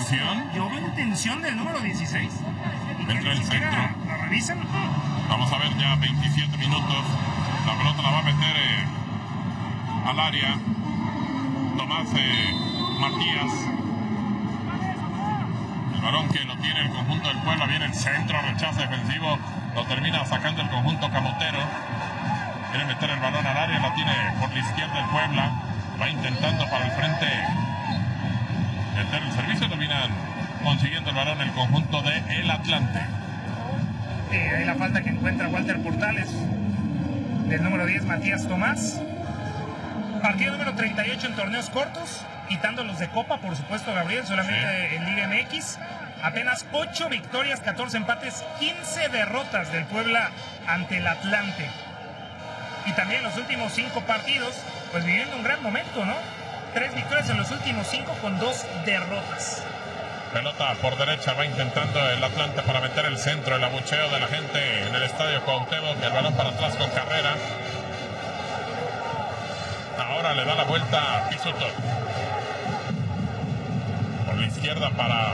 intención? Yo veo intención del número 16. Dentro del centro. ¿La revisan? Vamos a ver ya 27 minutos. La pelota la va a meter al área. Tomás Matías. El balón que lo tiene el conjunto del Puebla. Viene el centro, rechazo defensivo. Lo termina sacando el conjunto camotero. Quiere meter el balón al área. La tiene por la izquierda el Puebla. Va intentando para el frente meter el servicio. Terminan consiguiendo el balón el conjunto de El Atlante. Ahí la falta que encuentra Walter Portales. Del número 10, Matías Tomás. Partido número 38 en torneos cortos, quitando los de Copa, por supuesto, Gabriel, solamente en Liga MX. Apenas 8 victorias, 14 empates, 15 derrotas del Puebla ante el Atlante. Y también los últimos 5 partidos, pues viviendo un gran momento, ¿no? 3 victorias en los últimos 5 con 2 derrotas. Pelota por derecha, va intentando el Atlante para meter el centro, el abucheo de la gente en el estadio Cuauhtémoc, el balón para atrás con Carrera. Ahora le da la vuelta a Pisuto. Por la izquierda para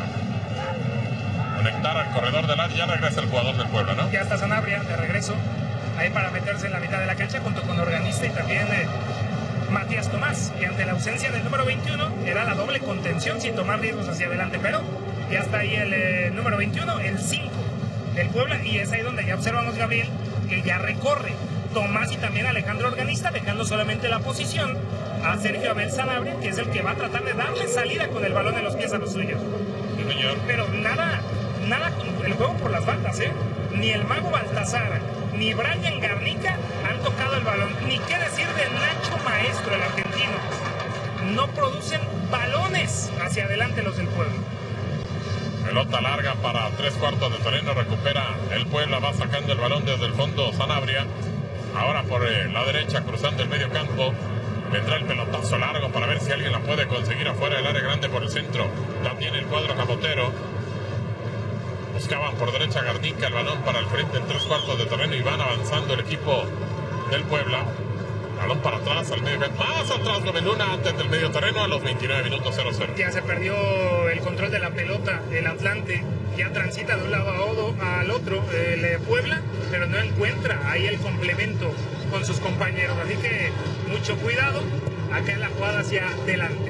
conectar al corredor del área. Ya regresa el jugador del Puebla, ¿no? Ya está Sanabria de regreso. Ahí para meterse en la mitad de la cancha junto con Organista y también Matías Tomás, que ante la ausencia del número 21 era la doble contención sin tomar riesgos hacia adelante. Pero ya está ahí el número 21, el 5 del Puebla. Y es ahí donde ya observamos, Gabriel, que ya recorre Tomás y también Alejandro Organista, dejando solamente la posición a Sergio Abel Sanabria, que es el que va a tratar de darle salida con el balón en los pies a los suyos. Sí, señor. Pero nada con el juego por las bandas, ¿eh? Ni el Mago Baltasar, ni Brian Garnica han tocado el balón. Ni qué decir de Nacho Maestro, el argentino. No producen balones hacia adelante los del Puebla. Pelota larga para 3/4 de terreno, recupera el Puebla, va sacando el balón desde el fondo Sanabria. Ahora por la derecha, cruzando el medio campo, vendrá el pelotazo largo para ver si alguien la puede conseguir afuera del área grande por el centro. La tiene el cuadro camotero. Buscaban por derecha Garnica, el balón para el frente en 3/4 de terreno y van avanzando el equipo del Puebla. Balón para atrás, al medio, más atrás Luna antes del medio terreno a los 29 minutos 0-0. Ya se perdió el control de la pelota, el Atlante ya transita de un lado al otro, el Puebla, pero no encuentra ahí el complemento con sus compañeros, así que mucho cuidado acá en la jugada hacia adelante.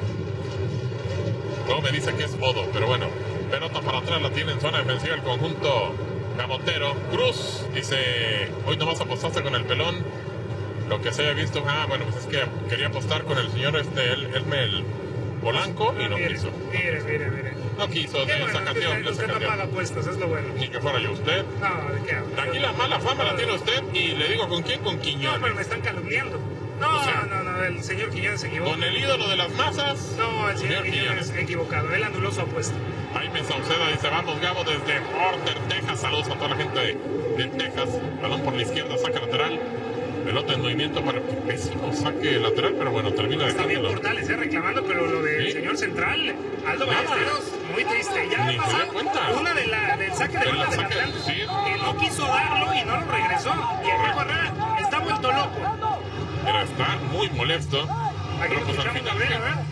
Luego me dice que es modo, pero bueno, pelota para atrás, la tiene en zona defensiva el conjunto camotero. Cruz dice, hoy nomás apostaste con el pelón. Lo que se haya visto, bueno, pues es que quería apostar con el señor el Polanco y no quiso. Mire. No quiso, de esa ocasión. Usted no paga apuestas, es lo bueno. Ni que fuera yo usted. No, ¿de qué habla? Aquí la mala fama la tiene usted y le digo, ¿con quién? Con Quiñones. No, pero me están calumniando. No, O sea, no, el señor Quiñones se equivocó. Con el ídolo de las masas. No, el señor Quiñones se equivocado, él anuló su apuesta. Jaime Sauceda dice, vamos Gabo desde Porter, Texas. Saludos a toda la gente de Texas. Balón por la izquierda, saca lateral. Pelota en movimiento para que pésimo saque lateral, pero bueno, termina Está bien dejándolo. Portales, reclamando, pero lo del señor central, Aldo Ballesteros, muy triste. Ya Ni pasó se dio cuenta. una del saque de banda del Atlante, sí. que no quiso darlo y no lo regresó. Y el Diego Herrera está vuelto loco. Pero está muy molesto. Aquí Pero lo pues al escuchamos, final, Gabriel, ¿verdad?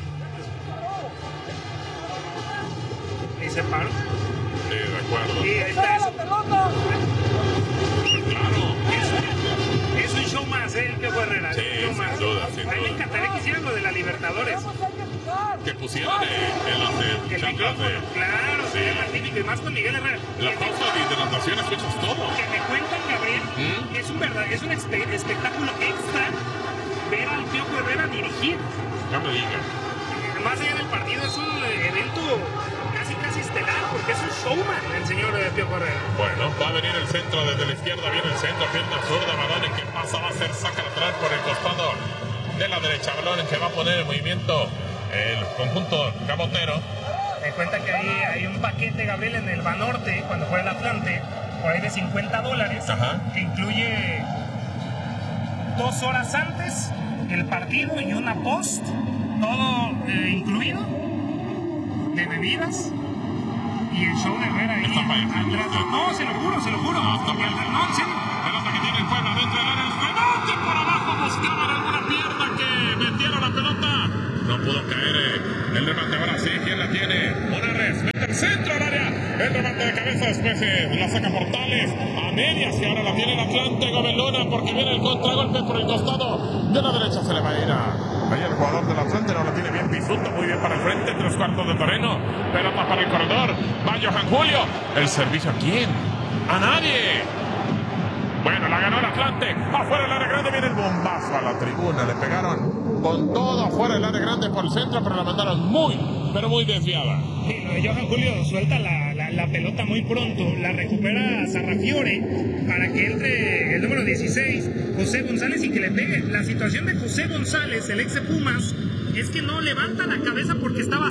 Y se paró. sí, de acuerdo. Y ahí está eso. Claro. Es un show más, el Diego Herrera. Sí, Es un show más. sin duda, sin A mí me duda. encantaría que hicieran lo de la Libertadores. Que pusieran en las Que el chanclas micrófono, claro, Sí. sería magnífico. Y más con Miguel Herrera. la pausa de hidratación, escuchas todo. Que me cuentan, Gabriel, es un espectáculo extra ver al Piojo Herrera dirigir. Ya me diga. Más allá del partido, es un evento casi estelar, porque es un showman el señor Piojo Herrera. Bueno, va a venir el centro desde la izquierda, viene el centro, pierna zurda, balón en que pasa, va a ser saca lateral por el costado de la derecha, balón en que va a poner en movimiento el conjunto camotero. Me cuenta que ahí hay un paquete, Gabriel, en el Banorte, cuando fue el Atlante, por ahí de $50, Ajá. que incluye 2 horas antes el partido y una post, todo incluido, de bebidas y el show de Herrera ahí. Está falleciendo atrás. usted. No, se lo juro. No, está falleciendo. No, en serio. Pelota que tiene el Puebla dentro del área, el rebote por abajo, buscaban alguna pierna que metieron la pelota. No pudo caer el remate, ahora sí, ¿quién la tiene? Morales, mete remate de cabeza, después la saca Portales a medias y ahora la tiene el Atlante Gobelona porque viene el contragolpe por el costado de la derecha, se le va a ir ahí el jugador del Atlante, no la tiene bien Pisuto, muy bien para el frente, 3/4 de terreno, pelota para el corredor, va Johan Julio, el servicio ¿a quién? A nadie. Bueno, la ganó el Atlante, afuera del área grande, viene el bombazo a la tribuna, le pegaron con todo afuera del área grande por el centro, pero la mandaron muy, pero muy desviada. Sí, lo de Johan Julio suelta la pelota muy pronto, la recupera Sarrafiore para que entre el número 16, José González, y que le pegue. La situación de José González, el ex de Pumas, es que no levanta la cabeza porque estaba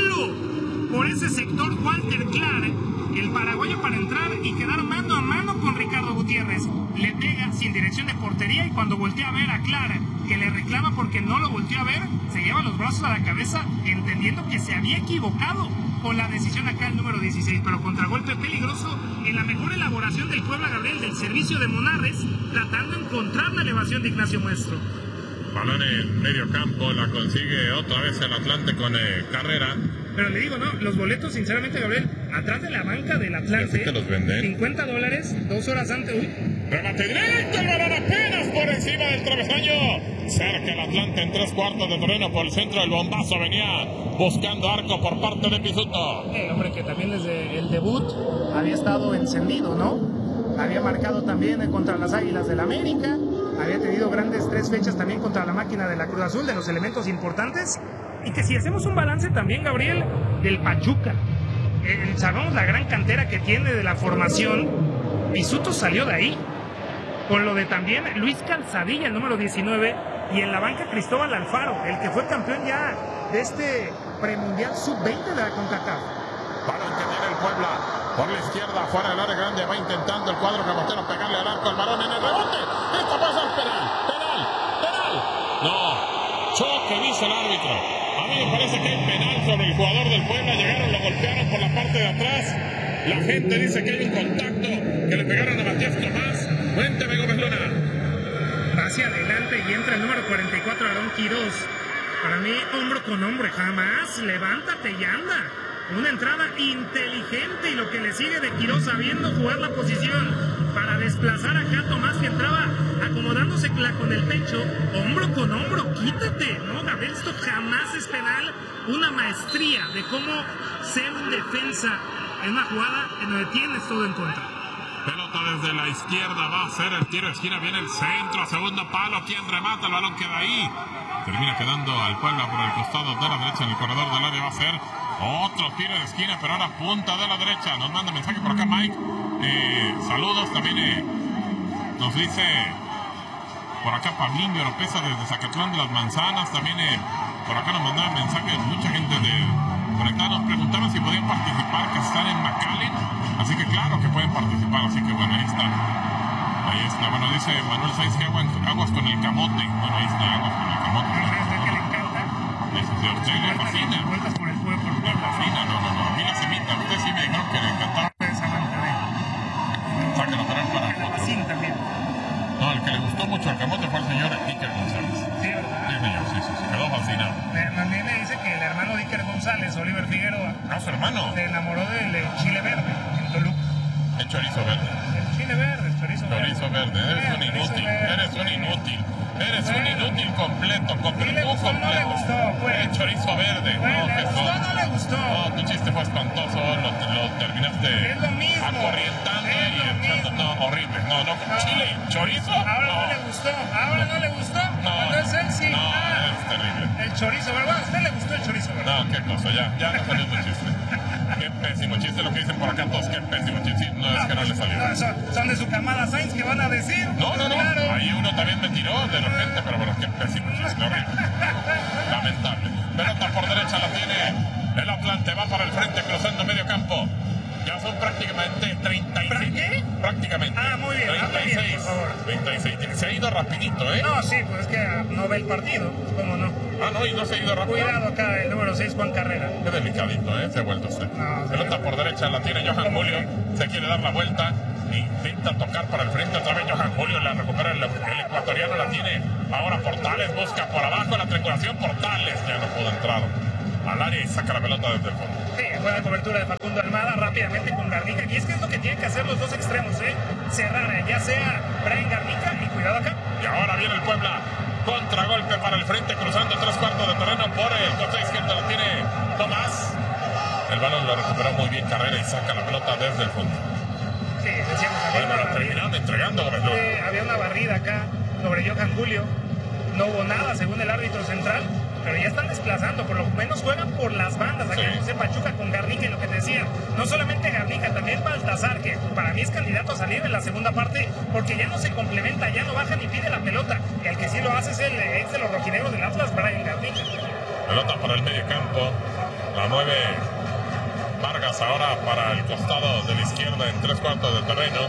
solo por ese sector Walter Clark, el paraguayo, para entrar y quedar mano a mano con Ricardo Gutiérrez. Le pega sin dirección de portería y cuando voltea a ver a Clark, que le reclama porque no lo volteó a ver, se lleva los brazos a la cabeza entendiendo que se había equivocado con la decisión acá el número 16, pero contragolpe peligroso en la mejor elaboración del Puebla, Gabriel, del servicio de Monarres, tratando de encontrar la elevación de Ignacio Muestro. Balón en medio campo, la consigue otra vez el Atlante con Carrera. Pero le digo, no, los boletos, sinceramente, Gabriel, atrás de la banca del Atlante, que los venden. $50, 2 horas antes. Uy. Remate directo, el balón apenas por encima del travesaño. Cerca el Atlante en 3/4 de terreno por el centro. El bombazo venía buscando arco por parte de Pisuto. Hombre, que también desde el debut había estado encendido, ¿no? Había marcado también contra las Águilas del América. Había tenido grandes 3 fechas también contra la máquina de la Cruz Azul, de los elementos importantes. Y que si hacemos un balance también, Gabriel, del Pachuca, sabemos la gran cantera que tiene de la formación, Pisuto salió de ahí. Con lo de también Luis Calzadilla, el número 19, y en la banca Cristóbal Alfaro, el que fue campeón ya de este premundial sub-20 de la CONCACAF. Balón que tiene el Puebla por la izquierda, fuera del área grande, va intentando el cuadro camotero pegarle al arco, el balón en el rebote. Esto pasa al penal. No, choque, dice el árbitro. A mí me parece que hay penal sobre el jugador del Puebla. Llegaron, lo golpearon por la parte de atrás. La gente dice que hay un contacto, que le pegaron a Matías Tomás. Cuénteme, Gómez Luna. Hacia adelante y entra el número 44, Aarón Quirós. Para mí, hombro con hombro, jamás. Levántate y anda. Una entrada inteligente y lo que le sigue de Quirós sabiendo jugar la posición para desplazar acá a Tomás, que entraba acomodándose con el pecho, hombro con hombro, quítate, ¿no, Gabriel? Esto jamás es penal. Una maestría de cómo ser un defensa en una jugada en donde tienes todo en contra. Pelota desde la izquierda, va a ser el tiro de esquina, viene el centro, segundo palo, quien remata, el balón queda ahí. Termina quedando al Puebla por el costado de la derecha en el corredor del área, va a ser otro tiro de esquina, pero ahora punta de la derecha. Nos manda mensaje por acá Mike. Saludos, también nos dice por acá Pablín Oropesa desde Zacatlán de las Manzanas. También por acá nos mandaban mensajes mucha gente conectada. Nos preguntaban si podían participar, que están en McAllen. Así que claro que pueden participar. Así que bueno, ahí está. Bueno, dice Manuel Sainz que aguas con el camote. Bueno, ahí está, aguas con el camote. Que le encanta. A usted le fascina. Vueltas por el pueblo. Me fascina, no. A mí la semita, usted sí me dijeron que le encantaba. Sáquenlo para otro. También. No, el que le gustó mucho el camote fue el señor Iker González. Sí, ¿verdad? Sí, señor, sí. Quedó fascinado. También me dice que el hermano de Iker González, Oliver Figueroa, Su hermano. se enamoró del chile verde en Toluca. El chorizo verde. El chile verde, el chorizo verde. Chorizo verde. Eres un inútil. Eres un inútil completo. Le gustó, no le gustó, pues. El chorizo verde. Pues, No, le que gustó, son. no le gustó. No, tu chiste fue espantoso. Lo terminaste Es lo mismo. acorrientando Es y lo echando. mismo. No, horrible. No. Chile y chorizo. Ahora no No. le gustó. Ahora no le gustó. No. Entonces él sí. No, es terrible. El chorizo, ¿verdad? A usted le gustó el chorizo, ¿verdad? No, qué cosa, ya no salió tu chiste. Qué pésimo chiste, lo que dicen por acá todos, qué pésimo chiste. No, es que no le salió. Son de su camada Sainz que van a decir. No. Claro. Ahí uno también me tiró de repente, pero bueno, qué pésimo chiste, horrible. Lamentable. Pelota por derecha la tiene el Atlante, va para el frente cruzando medio campo. Ya son prácticamente 36. ¿Qué? Prácticamente. Muy bien, 36. por favor. 36. Se ha ido rapidito, ¿eh? No, sí, pues es que no ve el partido. ¿Cómo no? No, y no se ha ido rápido. Cuidado acá, el número 6, Juan Carrera. Qué delicadito, ¿eh? Se ha vuelto usted. No, Pelota por derecha la tiene Johan Julio. Se quiere dar la vuelta. Intenta tocar para el frente otra vez Johan Julio. La recupera el ecuatoriano. La tiene ahora Portales. Busca por abajo la triangulación. Portales ya no pudo entrar al área y saca la pelota desde el fondo. Sí, Buena cobertura de Facundo Almada rápidamente con Garnica. Y es que es lo que tienen que hacer los dos extremos, cerrar, ya sea Brian Garnica y cuidado acá. Y ahora viene el Puebla. Contragolpe para el frente, cruzando 3/4 de terreno por el costado izquierdo. Lo tiene Tomás. El balón lo recuperó muy bien Carrera y saca la pelota desde el fondo. Sí, decíamos, Bueno, lo terminaron entregando. había una barrida acá sobre Johan Julio. No hubo nada según el árbitro central, pero ya están desplazando, por lo menos juegan por las bandas. Aquí José Pachuca con Garnica y lo que te decía, no solamente Garnica, también Baltazar, que para mí es candidato a salir en la segunda parte, porque ya no se complementa, ya no baja ni pide la pelota. El que sí lo hace es el ex de los rojinegros del Atlas, Brian Garnica. Pelota para el medio campo, la mueve Vargas ahora para el costado de la izquierda en 3/4 de terreno.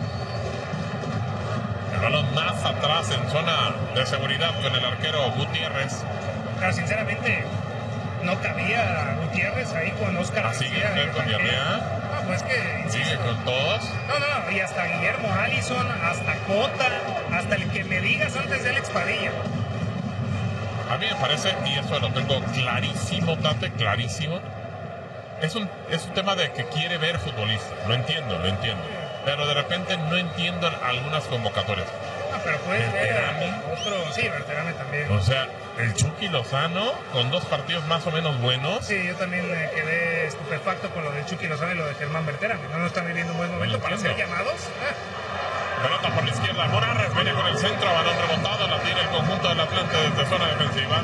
El balón más atrás en zona de seguridad con el arquero Gutiérrez. Pero sinceramente no cabía Gutiérrez ahí con Oscar. ¿Sigue con Diarrea? No, pues que ¿Sigue con todos? No, y hasta Guillermo Allison, hasta Cota, hasta el que me digas antes de Alex Padilla. A mí me parece, y eso lo tengo clarísimo, Tate, clarísimo. Es un tema de que quiere ver futbolistas. Lo entiendo. Pero de repente no entiendo algunas convocatorias. Pero puedes ver otro, sí, Berterame también. O sea, el Chucky Lozano con 2 partidos más o menos buenos. Sí, yo también me quedé estupefacto con lo del Chucky Lozano y lo de Germán Berterame. No están viviendo un buen momento para ser llamados. Pelota por la izquierda, Morales viene con el centro, balón rebotado, la tiene el conjunto del Atlante desde zona defensiva.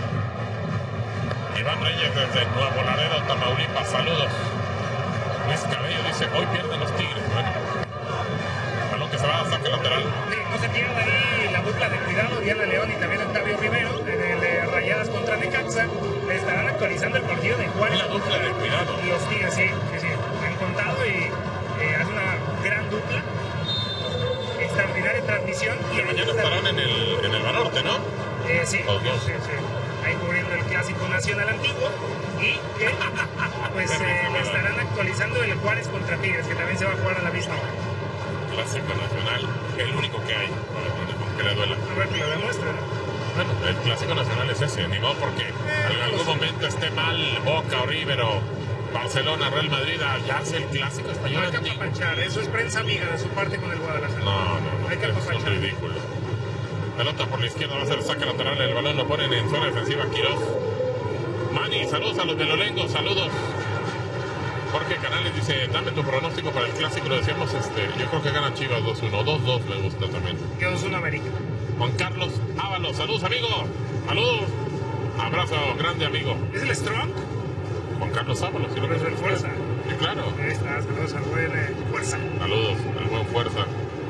Iván Reyes desde Nuevo Laredo, Tamaulipas, saludos. Luis Cabello dice, hoy pierden los Tigres. Bueno, balón que se va a saque lateral. Sí, no se pierda ahí la dupla de cuidado, Diana León y también Octavio Rivero, en el de Rayadas contra Necaxa. Le estarán actualizando el partido de Juárez. La dupla de cuidado. Los Tigres, sí, han contado y hace una gran dupla. Extraordinaria transmisión. Y mañana estarán en el Banorte, ¿no? Sí, sí. Ahí cubriendo el clásico nacional antiguo y que pues le estarán actualizando el Juárez contra Tigres, que también se va a jugar a la misma hora. Clásico nacional, el único que hay, aunque le duela. A ver que lo demuestre, ¿no? Bueno, el clásico nacional es ese, ni modo porque en algún momento esté mal Boca o River o Barcelona, Real Madrid, ya es el clásico español. No hay que apapachar, eso es prensa amiga de su parte con el Guadalajara. No, hay que apapachar. Es ridículo. Pelota por la izquierda, va a ser saque lateral, el balón lo ponen en zona defensiva Quiroz. Mani, saludos a los de Lolengo, saludos. Jorge Canales dice, dame tu pronóstico para el clásico, lo decíamos, yo creo que gana Chivas 2-1, 2-2 me gusta también. Yo 2-1 América. Juan Carlos Ábalos, saludos amigo, saludos, abrazo grande amigo. ¿Es el Strong? Juan Carlos Ábalos, ¿sí lo que es el Fuerza? Sí, claro. Ahí está, saludos al buen Fuerza. Saludos al buen Fuerza.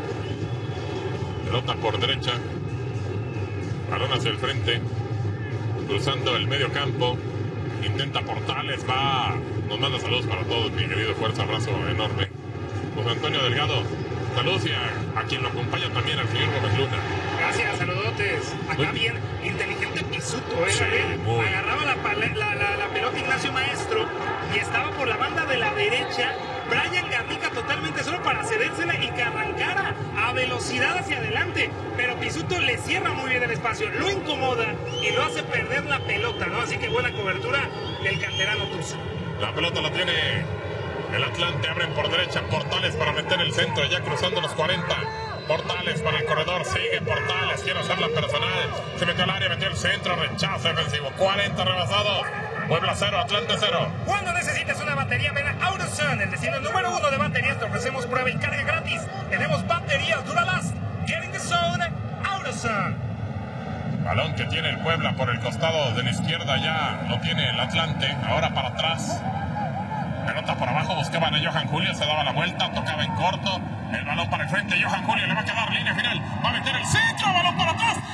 Pelota por derecha, balón hacia el frente, cruzando el medio campo, intenta Portales, nos manda saludos para todos, mi querido Fuerza, abrazo enorme. José Antonio Delgado, saludos y a quien lo acompaña también, al señor Gómez Luna. Gracias, saludotes. Acá bien inteligente Pisuto, sí, agarraba la pelota Ignacio Maestro y estaba por la banda de la derecha. Brian Garnica totalmente solo para cedérsela y que arrancara a velocidad hacia adelante. Pero Pisuto le cierra muy bien el espacio, lo incomoda y lo hace perder la pelota, ¿no? Así que buena cobertura del canterano Tuzo. La pelota la tiene el Atlante, abren por derecha Portales para meter el centro, ya cruzando los 40. Portales para el corredor, sigue Portales, quiere hacer la personal, se metió al área, metió el centro, rechazo defensivo, 40 rebasados, Puebla 0, Atlante 0. Cuando necesites una batería, ven a AutoZone, el destino número 1 de baterías. Te ofrecemos prueba y carga gratis. Tenemos baterías Duralast. Get in the zone, AutoZone. Balón que tiene el Puebla por el costado de la izquierda, ya lo tiene el Atlante, ahora para atrás. Pelota por abajo, buscaban a Johan Julio, se daba la vuelta, tocaba en corto. El balón para el frente, Johan Julio le va a quedar línea final, va a meter el centro, balón para atrás.